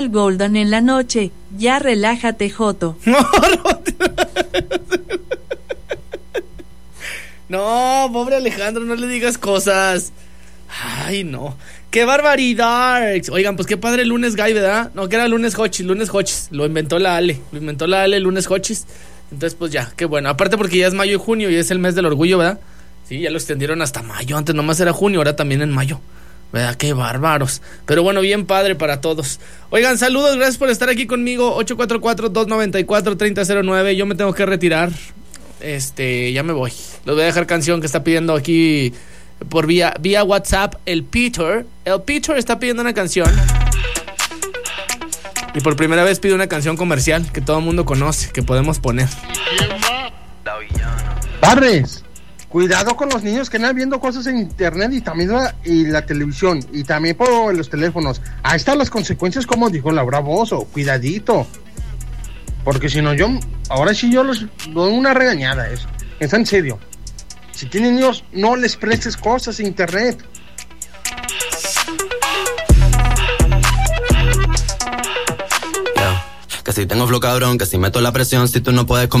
Golden en la noche. Ya relájate, Joto. No, pobre Alejandro, no le digas cosas. Ay, no. ¡Qué barbaridad! Oigan, pues qué padre el lunes gay, ¿verdad? No, que era lunes hochis. Lo inventó la Ale. El lunes hochis. Entonces, pues ya, qué bueno. Aparte porque ya es mayo y junio y es el mes del orgullo, ¿verdad? Sí, ya lo extendieron hasta mayo. Antes nomás era junio, ahora también en mayo. ¿Verdad? Qué bárbaros. Pero bueno, bien padre para todos. Oigan, saludos, gracias por estar aquí conmigo. 844-294-3009. Yo me tengo que retirar. Ya me voy. Les voy a dejar canción que está pidiendo aquí por vía WhatsApp el Peter. El Peter está pidiendo una canción. Y por primera vez pide una canción comercial que todo el mundo conoce, que podemos poner. Padres, cuidado con los niños que andan viendo cosas en internet y también la televisión y también por los teléfonos. Ahí están las consecuencias, como dijo Laura Bozzo. Cuidadito. Porque si no, ahora sí yo les doy una regañada. Es en serio. Si tienen niños, no les prestes cosas en internet. Que si tengo flow cabrón, que si meto la presión, si tú no puedes conmigo.